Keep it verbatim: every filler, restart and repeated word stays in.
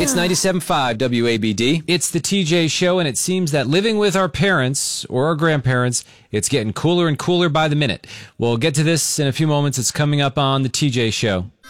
It's ninety-seven point five W A B D. It's the T J Show, and it seems that living with our parents or our grandparents, it's getting cooler and cooler by the minute. We'll get to this in a few moments. It's coming up on the T J Show.